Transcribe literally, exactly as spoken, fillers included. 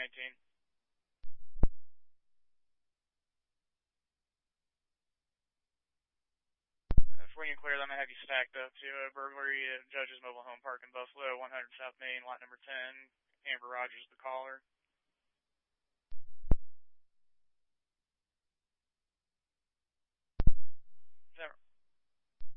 nineteen. Before you can clear, I'm going to have you stacked up to a burglary at Judge's Mobile Home Park in Buffalo, one hundred South Main, lot number ten. Amber Rogers, the caller.